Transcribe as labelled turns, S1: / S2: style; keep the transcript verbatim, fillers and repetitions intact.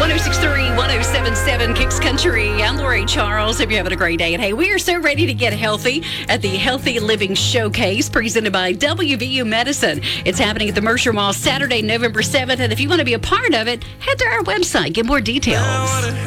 S1: oh six three, one oh seven seven Kicks Country. I'm Lori Charles. Hope you're having a great day. And hey, we are so ready to get healthy at the Healthy Living Showcase presented by W V U Medicine. It's happening at the Mercer Mall Saturday, November seventh. And if you want to be a part of it, head to our website. Get more details.